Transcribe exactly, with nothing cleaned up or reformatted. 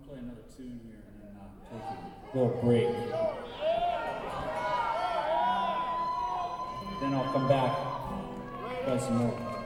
play another tune here and then uh, take a little break. Then I'll come back, play some more.